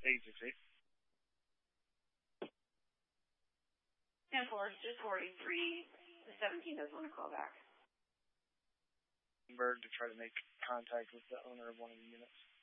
agency. 10-4, 243. The 17 does want to call back. Berg to try to make contact with the owner of one of the units.